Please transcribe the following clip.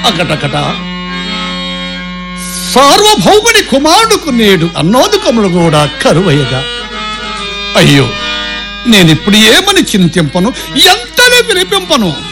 అకటకట సార్వభౌముని కుమారుడుకు నేడు అన్నోదకములు కూడా కరువయ్యగా అయ్యో నేనిప్పుడు ఏమని చింతింపను, ఎంతనే వినిపింపను?